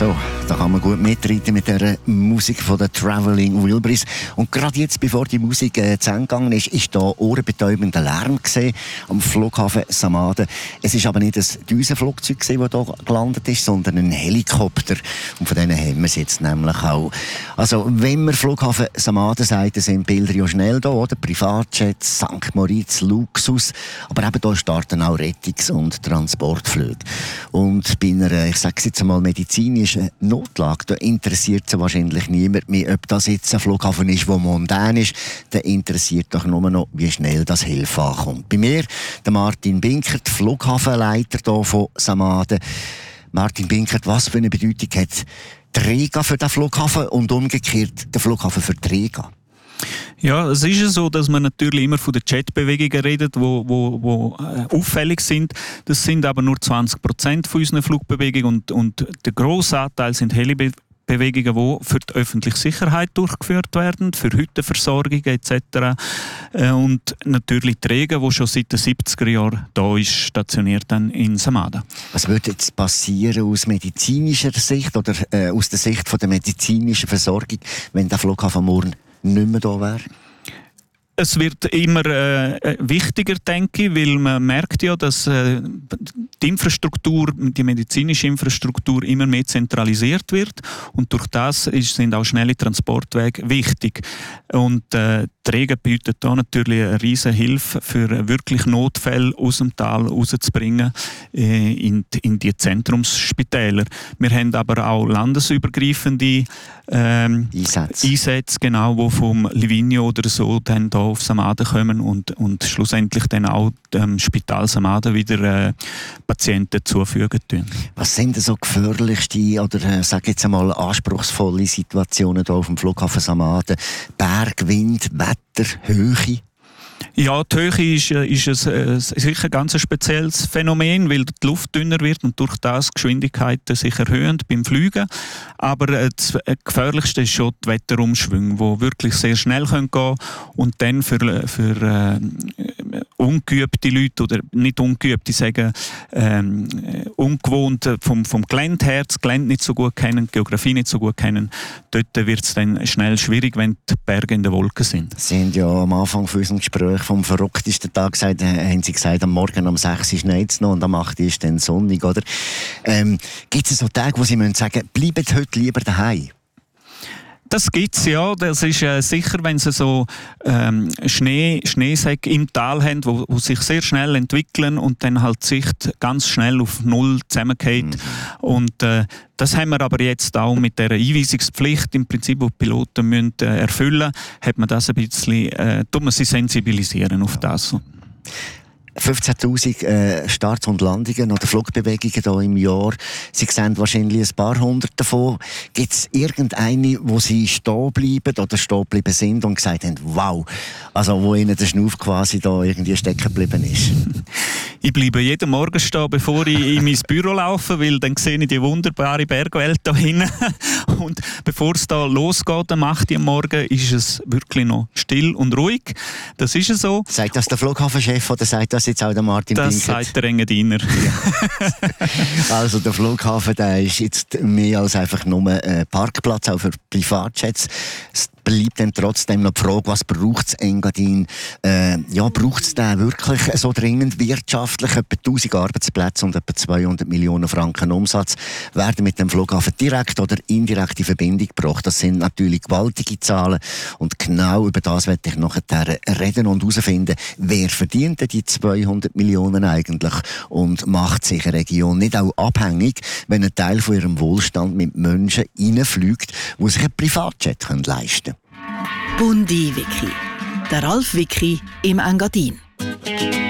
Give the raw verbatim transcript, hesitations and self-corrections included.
So, da kann man gut mitreiten mit der Musik von den Traveling Wilburys. Und gerade jetzt, bevor die Musik äh, zu Ende gegangen ist, ist da ohrenbetäubender Lärm gesehen am Flughafen Samaden. Es ist aber nicht ein Düsenflugzeug das hier gelandet ist, sondern ein Helikopter. Und von denen haben wir es jetzt nämlich auch. Also, wenn man Flughafen Samaden sagt, dann sind Bilder ja schnell da, oder? Privatjets, Sankt Moritz, Luxus. Aber eben da starten auch Rettungs- und Transportflüge. Und bei einer, ich sage es jetzt einmal, medizinischen Notlage, da interessiert es wahrscheinlich niemand mehr, ob das jetzt ein Flughafen ist, der mondän ist. Da interessiert doch nur noch, wie schnell das Hilfe ankommt. Bei mir, der Martin Binkert, Flughafenleiter hier von Samaden. Martin Binkert, was für eine Bedeutung hat die Rega für den Flughafen und umgekehrt der Flughafen für die Rega? Ja, es ist ja so, dass man natürlich immer von den Jetbewegungen redet, die wo, wo, wo, äh, auffällig sind. Das sind aber nur zwanzig Prozent von unseren Flugbewegungen und, und der grosse Anteil sind Helibewegungen, die für die öffentliche Sicherheit durchgeführt werden, für Hüttenversorgung et cetera. Äh, und natürlich die Rega, die schon seit den siebziger Jahren da ist, stationiert dann in Samaden. Was würde jetzt passieren aus medizinischer Sicht oder äh, aus der Sicht von der medizinischen Versorgung, wenn der Flughafen morgen nicht mehr da wäre? Es wird immer äh, wichtiger, denke ich, weil man merkt ja, dass äh, die Infrastruktur, die medizinische Infrastruktur immer mehr zentralisiert wird und durch das ist, sind auch schnelle Transportwege wichtig. Und äh, die Rega bietet da natürlich eine riesige Hilfe für wirklich Notfälle aus dem Tal rauszubringen äh, in, in die Zentrumsspitäler. Wir haben aber auch landesübergreifende ähm, Einsätze, Einsätze genau, die vom Livigno oder so dann da auf Samaden kommen und, und schlussendlich dann auch dem Spital Samaden wieder äh, Patienten zufügen tun. Was sind denn so gefährlichste oder äh, sag jetzt einmal anspruchsvolle Situationen hier auf dem Flughafen Samaden? Berg, Wind, Wetter, Höhe? Ja, die Höhe ist, ist ein, äh, sicher ein ganz spezielles Phänomen, weil die Luft dünner wird und durch das die Geschwindigkeiten sich erhöhen beim Fliegen. Aber äh, das Gefährlichste ist schon die Wetterumschwünge, die wirklich sehr schnell gehen können und dann für, für äh, ungeübte Leute oder nicht ungeübte, die sagen ähm, ungewohnt vom, vom Gelände her, das Gelände nicht so gut kennen, die Geografie nicht so gut kennen, dort wird es dann schnell schwierig, wenn die Berge in den Wolken sind. Sie haben ja am Anfang von unserem Gespräch vom verrücktesten Tag gesagt, haben Sie gesagt, am Morgen um sechs Uhr schneit es noch und am acht Uhr ist dann sonnig, oder? Ähm, gibt es so Tage, wo Sie müssen sagen, bleibt heute lieber daheim? Das gibt es, ja. Das ist äh, sicher, wenn Sie so ähm, Schnee, Schneesäcke im Tal haben, wo, wo sich sehr schnell entwickeln und dann halt die Sicht ganz schnell auf Null zusammengeht. Mhm. Und äh, das haben wir aber jetzt auch mit der Einweisungspflicht, im Prinzip, die die Piloten müssen, äh, erfüllen, hat man das ein bisschen, äh, tut man sie sensibilisieren auf das. fünfzehntausend äh, Starts und Landungen oder Flugbewegungen hier im Jahr. Sie sehen wahrscheinlich ein paar hundert davon. Gibt es irgendeine, wo Sie stehen bleiben oder stehen geblieben sind und gesagt haben, wow, also wo Ihnen der Schnuff quasi da irgendwie stecken geblieben ist? Ich bleibe jeden Morgen stehen, bevor ich in mein Büro laufe, weil dann sehe ich die wunderbare Bergwelt da hinten. Und bevor es da losgeht, am acht Uhr am Morgen, ist es wirklich noch still und ruhig. Das ist so. Sagt das der Flughafenchef oder sagt das jetzt auch der Martin Das Binkert? sagt der Engadiner. Ja. Also der Flughafen, der ist jetzt mehr als einfach nur ein Parkplatz, auch für Privatjets. Es bleibt dann trotzdem noch die Frage, was braucht es Engadin? Äh, ja, braucht es den wirklich so dringend wirtschaftlich? Etwa tausend Arbeitsplätze und etwa zweihundert Millionen Franken Umsatz werden mit dem Flughafen direkt oder indirekt in Verbindung gebracht. Das sind natürlich gewaltige Zahlen und genau über das werde ich nachher reden und herausfinden, wer verdient denn die zweihundert Millionen eigentlich und macht sich eine Region nicht auch abhängig, wenn ein Teil von ihrem Wohlstand mit Menschen reinfliegt, die sich ein Privatjet leisten können. Bundi Wiki. Der Ralf Wiki im Engadin.